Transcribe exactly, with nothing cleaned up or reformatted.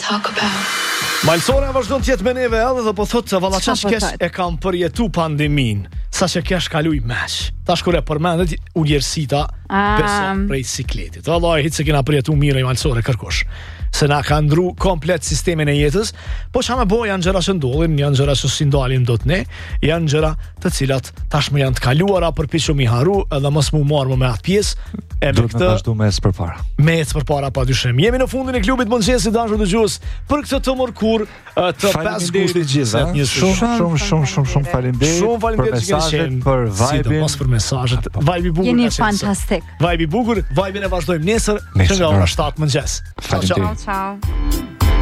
Malsora vazhdon të jetë me neve edhe dhe po thotë se valla Qa qash po kesh thot? e kam përjetu pandemin, sa që kesh kaluj mesh. Tash kur e përmendet ugjersita Ah. beso prej sikletit. Valla hiç se kena përjetu mirë i Malsore kërkosh. Se na ka ndru komplet sistemin e jetës, po qa me bo janë gjëra që ndodhin, janë gjëra që si ndalin do të ne, janë gjëra të cilat tashmë janë të kaluara për piqë mi haru edhe mos mu marrë më me atë pjesë e me Duhet me këtë vazhdu me ecë përpara. me ecë përpara pa dyshim. Jemi në fundin e klubit mëngjesit dashur dëgjues për këtë të mërkur uh, të pesë Faleminderit gushtit gjithë. një Shumë shumë shumë shumë shumë faleminderit. Shumë faleminderit për që keni mesazhet, qenë. për vibin. Sidomos për mesazhet. Vibe i bukur. Jeni ka qenë sot. fantastik. Vibe i bukur, vibe-in e vazhdojmë nesër, Nesër, që nga ora bra. shtatë mëngjes. Ciao, ciao. Faleminderit. Ciao, ciao.